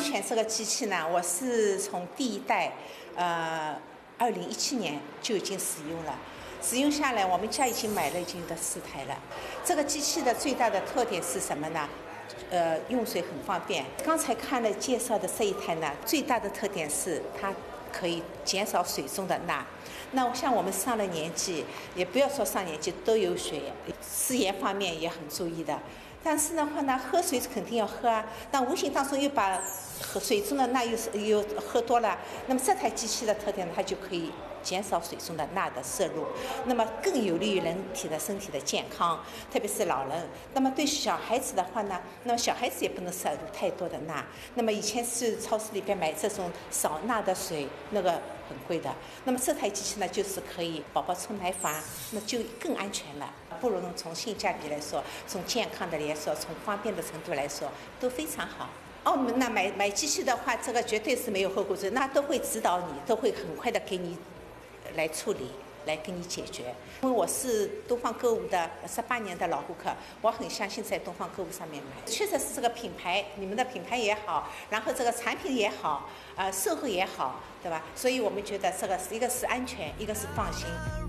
犬这个机器呢，我是从第一代，2017年就已经使用了。使用下来，我们家已经买了已经有4台了。这个机器的最大的特点是什么呢？用水很方便。刚才看了介绍的这一台呢，最大的特点是它可以减少水中的钠。那像我们上了年纪，也不要说上年纪，都有水，食盐方面也很注意的。但是的话呢，喝水肯定要喝啊，但无形当中又把水中的钠又喝多了。那么这台机器的特点呢，它就可以减少水中的钠的摄入，那么更有利于人体的身体的健康，特别是老人。那么对小孩子的话呢，那么小孩子也不能摄入太多的钠。那么以前是超市里边买这种少钠的水，那个很贵的。那么这台机器呢，就是可以宝宝冲奶粉，那就更安全了。不论从性价比来说，从健康的来说，从方便的程度来说，都非常好。那买机器的话，这个绝对是没有后顾之忧，那都会指导你，都会很快的给你来处理，来给你解决。因为我是东方购物的18年的老顾客，我很相信在东方购物上面买，确实是这个品牌，你们的品牌也好，然后这个产品也好，售后也好，对吧？所以我们觉得这个一个是安全，一个是放心。